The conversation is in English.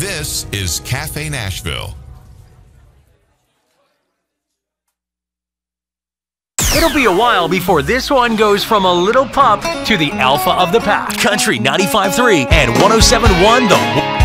This is Cafe Nashville. It'll be a while before this one goes from a little pup to the alpha of the pack. Country 95.3 and 107.1 The